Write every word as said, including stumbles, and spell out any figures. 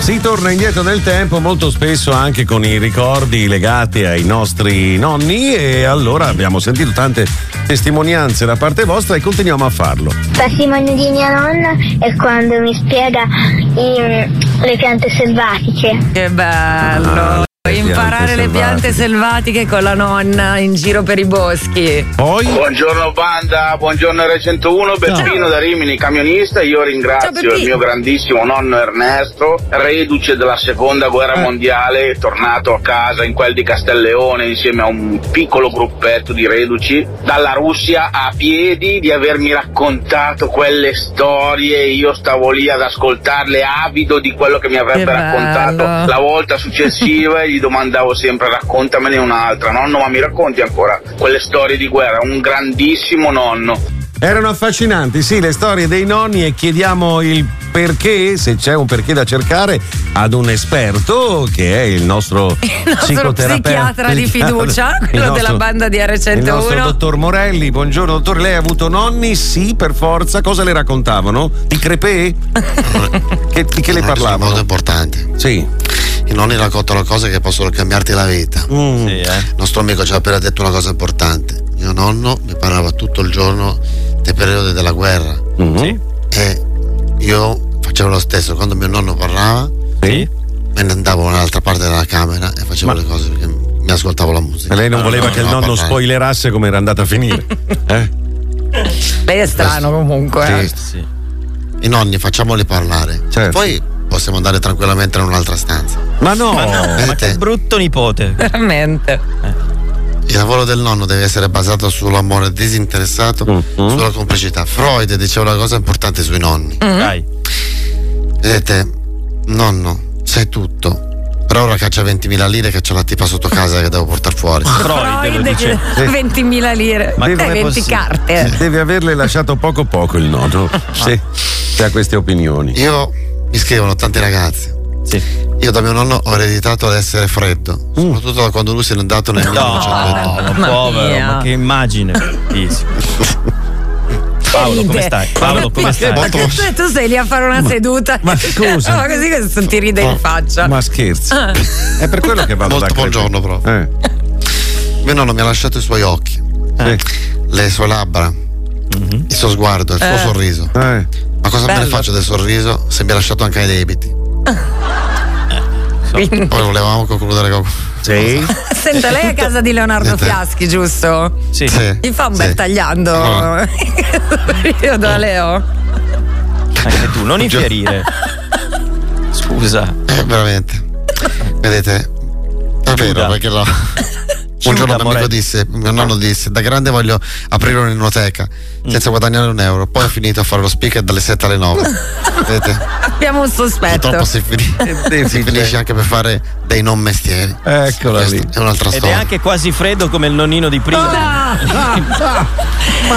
Si torna indietro nel tempo molto spesso anche con i ricordi legati ai nostri nonni, e allora abbiamo sentito tante testimonianze da parte vostra e continuiamo a farlo. Testimonio di mia nonna è quando mi spiega i, le piante selvatiche. Che bello! Ah, imparare le piante selvatiche con la nonna in giro per i boschi. Poi buongiorno banda, buongiorno R centouno, Beppino da Rimini, camionista. Io ringrazio il mio grandissimo nonno Ernesto, reduce della seconda guerra eh. mondiale, tornato a casa in quel di Castelleone insieme a un piccolo gruppetto di reduci dalla Russia a piedi, di avermi raccontato quelle storie. Io stavo lì ad ascoltarle avido di quello che mi avrebbe Che raccontato bello. la volta successiva, e gli domandavo sempre raccontamene un'altra. Nonno, ma mi racconti ancora quelle storie di guerra? Un grandissimo nonno. erano affascinanti, sì, le storie dei nonni, e chiediamo il perché, se c'è un perché da cercare, ad un esperto che è il nostro, il nostro psicoterapeuta psichiatra di fiducia, quello nostro, della banda di R centouno. Il nostro dottor Morelli. Buongiorno dottore, lei ha avuto nonni? Sì, per forza. Cosa le raccontavano? Di crepè? che, di che le parlavano? Molto importante. Sì. I nonni raccontano cose che possono cambiarti la vita. Mm. Sì, eh. Il nostro amico ci ha appena detto una cosa importante. Mio nonno mi parlava tutto il giorno dei periodi della guerra. Mm-hmm. Sì. E io facevo lo stesso. Quando mio nonno parlava, Sì. me ne andavo nell'altra parte della camera e facevo Ma- le cose perché mi ascoltavo la musica. E lei non No, voleva no, che il no, nonno parlare. spoilerasse come era andata a finire? Eh? Lei è strano comunque. eh. Sì. Sì. I nonni facciamoli parlare. Certo. Poi possiamo andare tranquillamente in un'altra stanza. Ma no! Ma no, ma Vedete? che brutto nipote. Veramente. Il lavoro del nonno deve essere basato sull'amore disinteressato, Mhm. sulla complicità. Freud diceva una cosa importante sui nonni. Dai. Vedete, nonno, sai tutto. Però ora caccia ventimila lire che c'è la tipa sotto casa che devo portare fuori. Freud lo dice. che ventimila lire. Ma Eh, com'è venti possibile? carte. Deve averle lasciato poco poco il nonno, se, se ha queste opinioni. Io mi scrivono tanti ragazzi. Sì. Io da mio nonno ho ereditato ad essere freddo, soprattutto da quando lui se n'è andato nel No, millenovecento. ma Mamma povero, mia. ma che immagine. Bellissimo. Paolo, come stai? Paolo, come stai? Ma che tu, tu sei lì a fare una seduta. ma scusa. Ma così che ti ride in faccia. Ma scherzi. È per quello che vado Molto da buongiorno proprio. Eh, Mio nonno mi ha lasciato i suoi occhi, sì. le sue labbra, il suo sguardo, il suo Eh. sorriso. Eh. Ma cosa me ne Bello. faccio del sorriso se mi ha lasciato anche i debiti? Quindi- Poi volevamo concludere con. Sì. Senta, lei è a casa di Leonardo Niente. Fiaschi, giusto? Sì. Sì. Gli fa un sì. bel tagliando. No. Io da Leo. Anche tu, non infierire. Scusa. Eh, veramente. Vedete? È vero, Chiuda. perché no. Un Chiuda, giorno mio amico Morelli. disse, mio nonno disse, da grande voglio aprire un'enoteca senza guadagnare un euro. Poi ho finito a fare lo speaker dalle sette alle nove. Vedete? Abbiamo un sospetto. Purtroppo si, fini- si finisce anche per fare dei non mestieri. Eccola Questa lì. è un'altra Ed è storia. anche quasi freddo come il nonnino di prima. Ah, ah, ah.